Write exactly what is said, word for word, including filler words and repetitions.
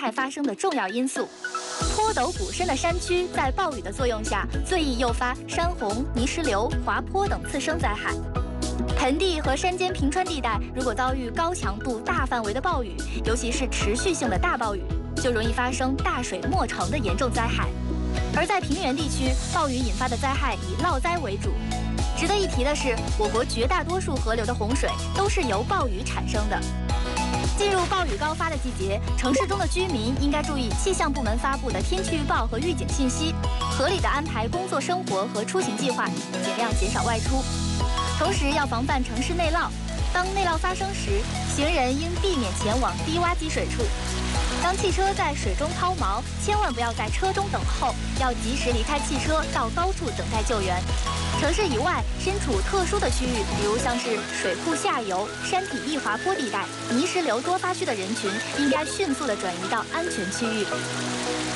害发生的重要因素。坡陡谷深的山区在暴雨的作用下，最易诱发山洪、泥石流、滑坡等次生灾害。盆地和山间平川地带如果遭遇高强度、大范围的暴雨，尤其是持续性的大暴雨，就容易发生大水没城的严重灾害。而在平原地区，暴雨引发的灾害以涝灾为主。值得一提的是，我国绝大多数河流的洪水都是由暴雨产生的。进入暴雨高发的季节，城市中的居民应该注意气象部门发布的天气预报和预警信息，合理的安排工作生活和出行计划，尽量减少外出。同时要防范城市内涝，当内涝发生时，行人应避免前往低洼积水处。当汽车在水中抛锚，千万不要在车中等候，要及时离开汽车，到高处等待救援。城市以外，身处特殊的区域，比如像是水库下游、山体易滑坡地带、泥石流多发区的人群，应该迅速地转移到安全区域。